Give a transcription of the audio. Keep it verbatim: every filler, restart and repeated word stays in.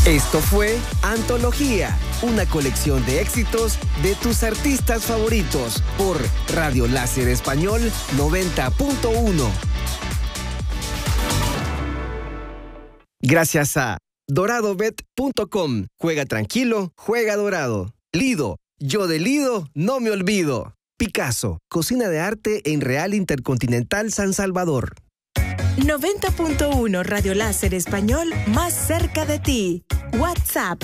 Esto fue Antología, una colección de éxitos de tus artistas favoritos por Radio Láser Español noventa punto uno. Gracias a dorado bet punto com. Juega tranquilo, juega dorado. Lido, yo de Lido no me olvido. Picasso, cocina de arte en Real Intercontinental San Salvador. noventa punto uno Radio Láser Español, más cerca de ti. WhatsApp